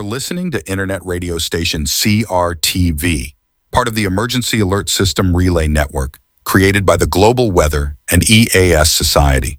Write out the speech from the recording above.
listening to Internet radio station CRTV, part of the Emergency Alert System Relay Network, created by the Global Weather and EAS Society.